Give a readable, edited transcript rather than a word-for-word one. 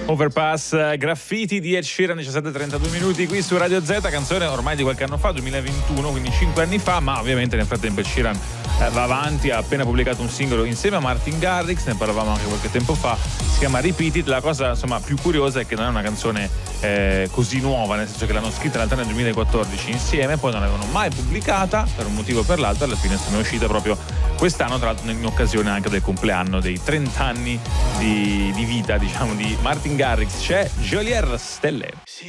Overpass, Graffiti di Ed Sheeran, 17:32 minuti qui su Radio Z, canzone ormai di qualche anno fa, 2021, quindi 5 anni fa, ma ovviamente nel frattempo Ed Sheeran va avanti, ha appena pubblicato un singolo insieme a Martin Garrix, ne parlavamo anche qualche tempo fa, si chiama Repeat It. La cosa insomma più curiosa è che non è una canzone così nuova, nel senso che l'hanno scritta in realtà nel 2014 insieme, poi non l'avevano mai pubblicata per un motivo o per l'altro, alla fine sono uscite proprio quest'anno, tra l'altro in occasione anche del compleanno dei 30 anni di vita, diciamo, di Martin Garrix. C'è Geolier Stelle.